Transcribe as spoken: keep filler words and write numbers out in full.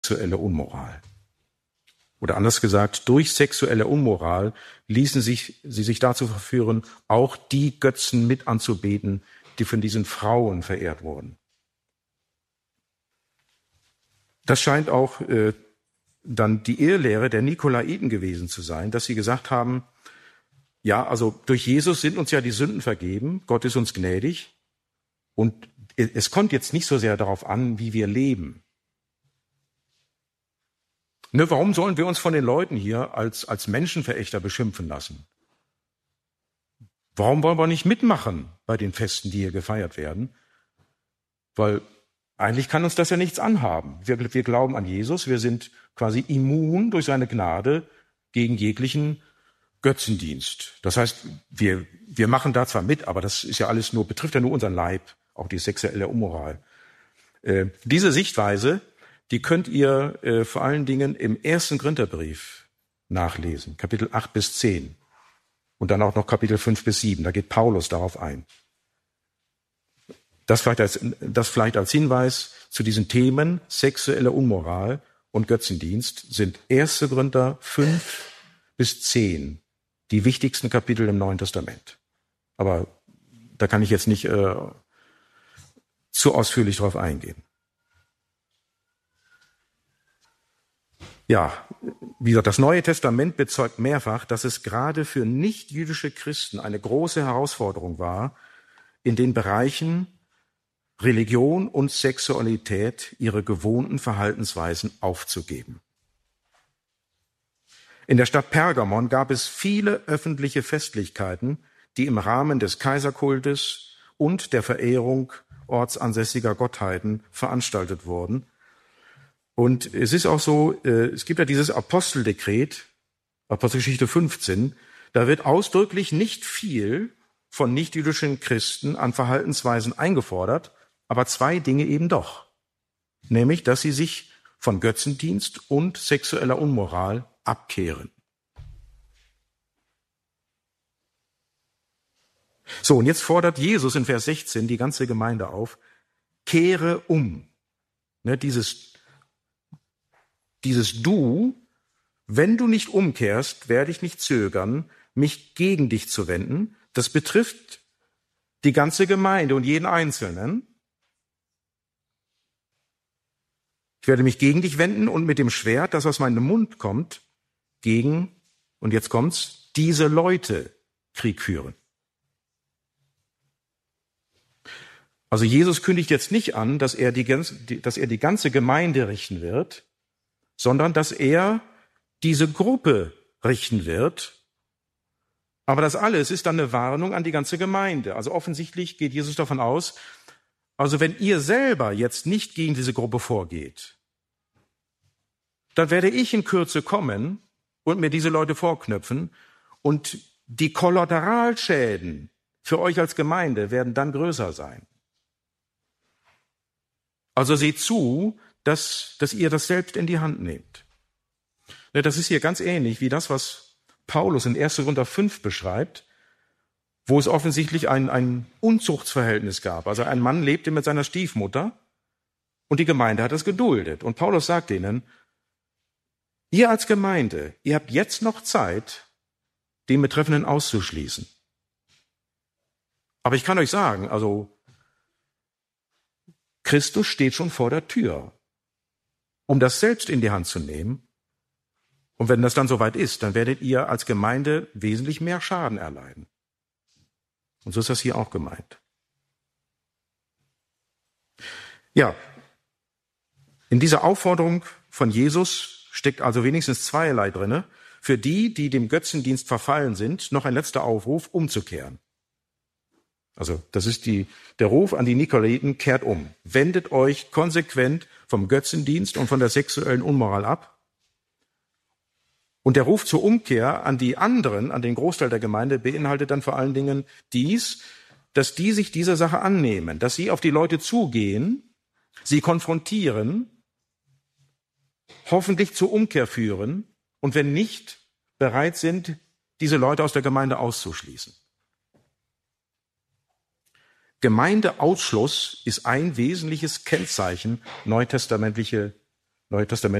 sexuelle Unmoral. Oder anders gesagt, durch sexuelle Unmoral ließen sich, sie sich dazu verführen, auch die Götzen mit anzubeten, die von diesen Frauen verehrt wurden. Das scheint auch äh, dann die Irrlehre der Nikolaiten gewesen zu sein, dass sie gesagt haben, ja, also durch Jesus sind uns ja die Sünden vergeben, Gott ist uns gnädig und es kommt jetzt nicht so sehr darauf an, wie wir leben. Ne, warum sollen wir uns von den Leuten hier als, als Menschenverächter beschimpfen lassen? Warum wollen wir nicht mitmachen bei den Festen, die hier gefeiert werden? Weil eigentlich kann uns das ja nichts anhaben. Wir, wir glauben an Jesus, wir sind quasi immun durch seine Gnade gegen jeglichen Götzendienst. Das heißt, wir, wir machen da zwar mit, aber das ist ja alles nur, betrifft ja nur unseren Leib, auch die sexuelle Unmoral. Äh, diese Sichtweise, die könnt ihr äh, vor allen Dingen im ersten Korintherbrief nachlesen, Kapitel acht bis zehn. Und dann auch noch Kapitel fünf bis sieben. Da geht Paulus darauf ein. Das vielleicht als, das vielleicht als Hinweis zu diesen Themen sexuelle Unmoral und Götzendienst sind erster Korinther fünf bis zehn die wichtigsten Kapitel im Neuen Testament. Aber da kann ich jetzt nicht äh, zu ausführlich drauf eingehen. Ja, wie gesagt, das Neue Testament bezeugt mehrfach, dass es gerade für nichtjüdische Christen eine große Herausforderung war, in den Bereichen Religion und Sexualität ihre gewohnten Verhaltensweisen aufzugeben. In der Stadt Pergamon gab es viele öffentliche Festlichkeiten, die im Rahmen des Kaiserkultes und der Verehrung ortsansässiger Gottheiten veranstaltet wurden. Und es ist auch so, es gibt ja dieses Aposteldekret, Apostelgeschichte fünfzehn, da wird ausdrücklich nicht viel von nichtjüdischen Christen an Verhaltensweisen eingefordert, aber zwei Dinge eben doch. Nämlich, dass sie sich von Götzendienst und sexueller Unmoral abkehren. So, und jetzt fordert Jesus in Vers sechzehn die ganze Gemeinde auf, kehre um. Ne, dieses Dieses Du, wenn du nicht umkehrst, werde ich nicht zögern, mich gegen dich zu wenden. Das betrifft die ganze Gemeinde und jeden Einzelnen. Ich werde mich gegen dich wenden und mit dem Schwert, das aus meinem Mund kommt, gegen, und jetzt kommt's, diese Leute Krieg führen. Also Jesus kündigt jetzt nicht an, dass er die ganze, dass er die ganze Gemeinde richten wird, sondern dass er diese Gruppe richten wird. Aber das alles ist dann eine Warnung an die ganze Gemeinde. Also offensichtlich geht Jesus davon aus, also wenn ihr selber jetzt nicht gegen diese Gruppe vorgeht, dann werde ich in Kürze kommen und mir diese Leute vorknöpfen und die Kollateralschäden für euch als Gemeinde werden dann größer sein. Also seht zu, Dass, dass ihr das selbst in die Hand nehmt. Das ist hier ganz ähnlich wie das, was Paulus in erster Korinther fünf beschreibt, wo es offensichtlich ein, ein Unzuchtsverhältnis gab. Also ein Mann lebte mit seiner Stiefmutter und die Gemeinde hat das geduldet. Und Paulus sagt ihnen, ihr als Gemeinde, ihr habt jetzt noch Zeit, den Betreffenden auszuschließen. Aber ich kann euch sagen, also Christus steht schon vor der Tür, um das selbst in die Hand zu nehmen. Und wenn das dann soweit ist, dann werdet ihr als Gemeinde wesentlich mehr Schaden erleiden. Und so ist das hier auch gemeint. Ja, in dieser Aufforderung von Jesus steckt also wenigstens zweierlei drinne. Für die, die dem Götzendienst verfallen sind, noch ein letzter Aufruf, umzukehren. Also das ist die, der Ruf an die Nikolaiten, kehrt um. Wendet euch konsequent vom Götzendienst und von der sexuellen Unmoral ab. Und der Ruf zur Umkehr an die anderen, an den Großteil der Gemeinde, beinhaltet dann vor allen Dingen dies, dass die sich dieser Sache annehmen, dass sie auf die Leute zugehen, sie konfrontieren, hoffentlich zur Umkehr führen und wenn nicht, bereit sind, diese Leute aus der Gemeinde auszuschließen. Gemeindeausschluss ist ein wesentliches Kennzeichen neutestamentliche, neutestamentlicher